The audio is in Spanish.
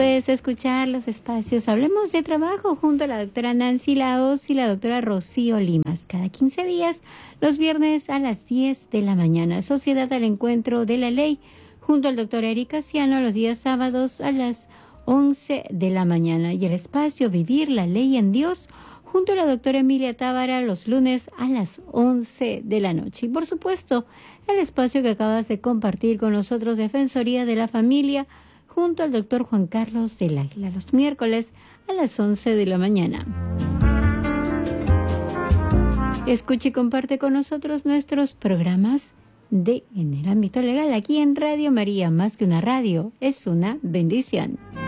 Puedes escuchar los espacios Hablemos de Trabajo junto a la doctora Nancy Laos y la doctora Rocío Limas. Cada 15 días, los viernes a las 10 de la mañana. Sociedad al Encuentro de la Ley junto al doctor Eric Casiano los días sábados a las 11 de la mañana. Y el espacio Vivir la Ley en Dios junto a la doctora Emilia Tábara los lunes a las 11 de la noche. Y por supuesto, el espacio que acabas de compartir con nosotros, Defensoría de la Familia, junto al doctor Juan Carlos del Águila, los miércoles a las 11 de la mañana. Escucha y comparte con nosotros nuestros programas en el ámbito legal aquí en Radio María. Más que una radio, es una bendición.